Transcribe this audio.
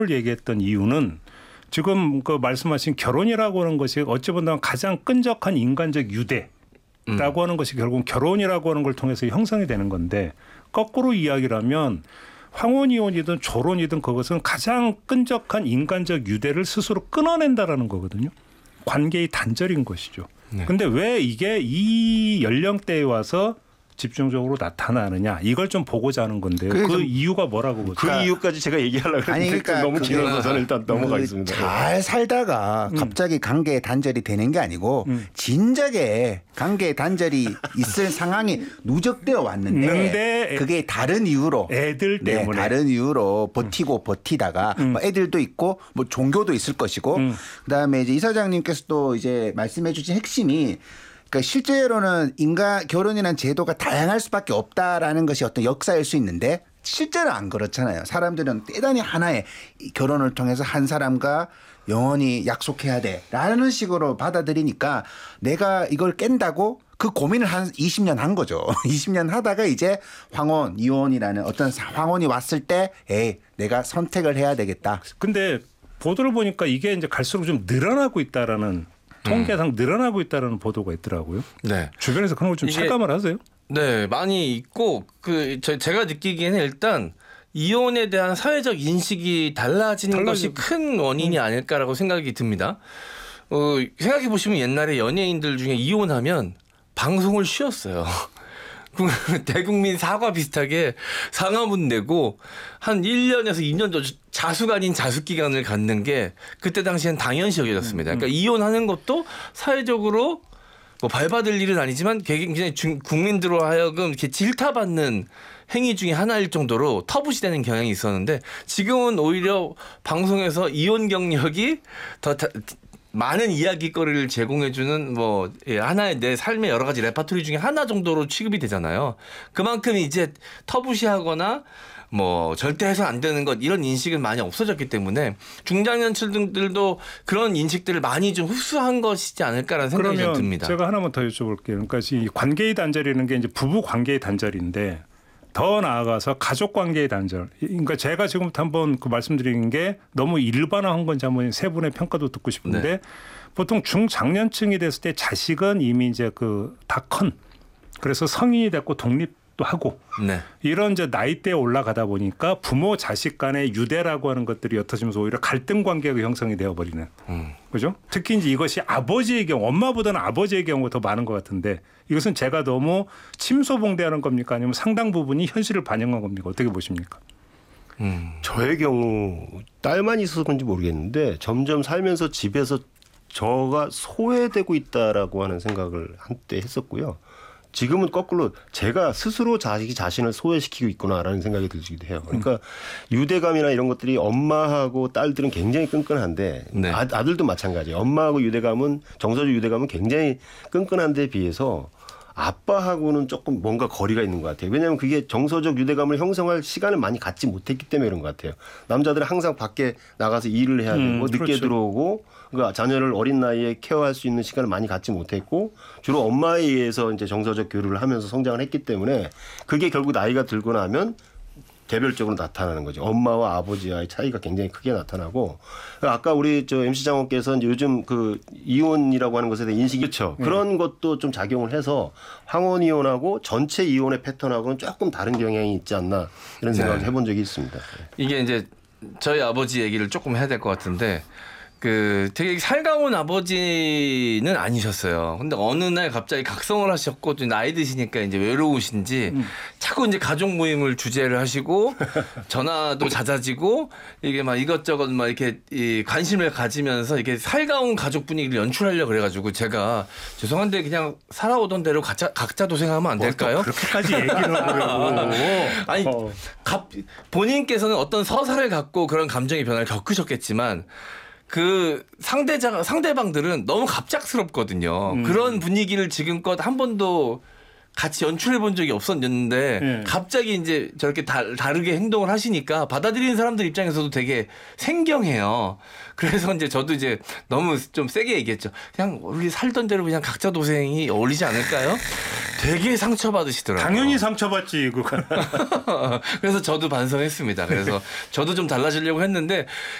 얘기했던 이유는 지금 그 말씀하신 결혼이라고 하는 것이 어찌 보면 가장 끈적한 인간적 유대라고 하는 것이 결국 결혼이라고 하는 걸 통해서 형성이 되는 건데 거꾸로 이야기를 하면 황혼이혼이든 조론이든 그것은 가장 끈적한 인간적 유대를 스스로 끊어낸다라는 거거든요. 관계의 단절인 것이죠. 그런데 왜 이게 이 연령대에 와서 집중적으로 나타나느냐 이걸 좀 보고자 하는 건데요. 그 이유가 뭐라고 보세요? 그 이유까지 제가 얘기하려고 했는데 그러니까 너무 길어서 저는 일단 넘어가겠습니다. 잘 살다가 갑자기 관계 단절이 되는 게 아니고 진작에 관계 단절이 있을 상황이 누적되어 왔는데 그게 다른 이유로 애들 때문에 다른 이유로 버티다가 뭐 애들도 있고 뭐 종교도 있을 것이고 그다음에 이제 이사장님께서 또 이제 말씀해 주신 핵심이 그러니까 실제로는 인간 결혼이라는 제도가 다양할 수밖에 없다라는 것이 어떤 역사일 수 있는데 실제로 안 그렇잖아요. 사람들은 대단히 하나의 결혼을 통해서 한 사람과 영원히 약속해야 돼라는 식으로 받아들이니까 내가 이걸 깬다고 그 고민을 한 20년 한 거죠. 20년 하다가 이제 황혼, 이혼이라는 어떤 황혼이 왔을 때 에이 내가 선택을 해야 되겠다. 근데 보도를 보니까 이게 이제 갈수록 좀 늘어나고 있다라는 통계상 늘어나고 있다는 보도가 있더라고요. 네. 주변에서 그런 걸 좀 체감을 하세요? 네, 많이 있고 제가 느끼기에는 일단 이혼에 대한 사회적 인식이 달라지는 것이 큰 원인이 아닐까라고 생각이 듭니다. 생각해 보시면 옛날에 연예인들 중에 이혼하면 방송을 쉬었어요. 대국민 사과 비슷하게 상여문 내고 한 1년에서 2년 정도 자숙 아닌 자숙 기간을 갖는 게 그때 당시엔 당연시 여겨졌습니다. 그러니까 이혼하는 것도 사회적으로 뭐 발받을 일은 아니지만 굉장히 국민들로 하여금 이렇게 질타받는 행위 중에 하나일 정도로 터부시되는 경향이 있었는데 지금은 오히려 방송에서 이혼 경력이 더 많은 이야기거리를 제공해주는 뭐 하나의 내 삶의 여러 가지 레파토리 중에 하나 정도로 취급이 되잖아요. 그만큼 이제 터부시하거나 뭐 절대 해서 안 되는 것 이런 인식은 많이 없어졌기 때문에 중장년층들도 그런 인식들을 많이 좀 흡수한 것이지 않을까라는 생각이 좀 듭니다. 제가 하나만 더 여쭤볼게요. 그러니까 이 관계의 단절이라는 게 이제 부부 관계의 단절인데 더 나아가서 가족 관계의 단절. 그러니까 제가 지금부터 한번 그 말씀드리는 게 너무 일반화한 건지 한번 세 분의 평가도 듣고 싶은데 네. 보통 중장년층이 됐을 때 자식은 이미 이제 다 큰 그래서 성인이 됐고 독립도 하고 네. 이런 이제 나이대에 올라가다 보니까 부모 자식 간의 유대라고 하는 것들이 옅어지면서 오히려 갈등 관계가 형성이 되어버리는 그죠? 특히 이제 이것이 아버지의 경우 엄마보다는 아버지의 경우가 더 많은 것 같은데 이것은 제가 너무 침소봉대하는 겁니까? 아니면 상당 부분이 현실을 반영한 겁니까? 어떻게 보십니까? 저의 경우 딸만 있어서 그런지 모르겠는데 점점 살면서 집에서 저가 소외되고 있다라고 하는 생각을 한때 했었고요. 지금은 거꾸로 제가 스스로 자신을 소외시키고 있구나라는 생각이 들기도 해요. 그러니까 유대감이나 이런 것들이 엄마하고 딸들은 굉장히 끈끈한데 네. 아들도 마찬가지예요. 엄마하고 유대감은 정서적 유대감은 굉장히 끈끈한데 비해서 아빠하고는 조금 뭔가 거리가 있는 것 같아요. 왜냐하면 그게 정서적 유대감을 형성할 시간을 많이 갖지 못했기 때문에 그런 것 같아요. 남자들은 항상 밖에 나가서 일을 해야 되고 늦게 그렇죠. 들어오고 그러니까 자녀를 어린 나이에 케어할 수 있는 시간을 많이 갖지 못했고 주로 엄마에 의해서 이제 정서적 교류를 하면서 성장을 했기 때문에 그게 결국 나이가 들고 나면 개별적으로 나타나는 거죠. 엄마와 아버지와의 차이가 굉장히 크게 나타나고 아까 우리 MC 장원께서 이제 요즘 그 이혼이라고 하는 것에 대한 인식이 그렇죠. 그런 것도 좀 작용을 해서 황혼 이혼하고 전체 이혼의 패턴하고는 조금 다른 경향이 있지 않나 이런 생각을 해본 적이 있습니다. 이게 이제 저희 아버지 얘기를 조금 해야 될 것 같은데 되게 살가운 아버지는 아니셨어요. 근데 어느 날 갑자기 각성을 하셨고 또 나이 드시니까 이제 외로우신지 자꾸 이제 가족 모임을 주재를 하시고 전화도 잦아지고 이게 막 이것저것 막 이렇게 관심을 가지면서 이렇게 살가운 가족 분위기를 연출하려고 그래가지고 제가 죄송한데 그냥 살아오던 대로 각자 도생하면 안 될까요? 그렇게까지 얘기를 하려고. 아니 본인께서는 어떤 서사를 갖고 그런 감정의 변화를 겪으셨겠지만 그 상대방들은 너무 갑작스럽거든요. 그런 분위기를 지금껏 한 번도 같이 연출해 본 적이 없었는데 예. 갑자기 이제 저렇게 다르게 행동을 하시니까 받아들이는 사람들 입장에서도 되게 생경해요. 그래서 이제 저도 이제 너무 좀 세게 얘기했죠. 그냥 우리 살던 대로 그냥 각자 도생이 어울리지 않을까요? 되게 상처받으시더라고요. 당연히 상처받지 그거. 그래서 저도 반성했습니다. 그래서 저도 좀 달라지려고 했는데